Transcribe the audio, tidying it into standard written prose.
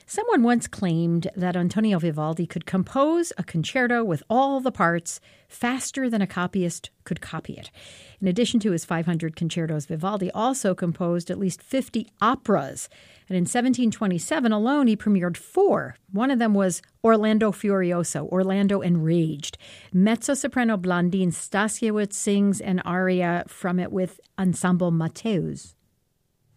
Someone once claimed that Antonio Vivaldi could compose a concerto with all the parts faster than a copyist could copy it. In addition to his 500 concertos, Vivaldi also composed at least 50 operas. And in 1727 alone, he premiered 4. One of them was Orlando Furioso, Orlando Enraged. Mezzo-soprano Blandine Stasiewicz sings an aria from it with Ensemble Mateus.